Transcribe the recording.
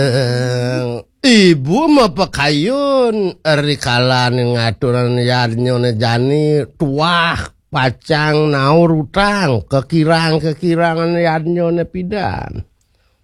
Ibu mau pakayun rikalan ngaturan yarnyone jani tuah pacang naur utang kekirangan yarnyone pidan.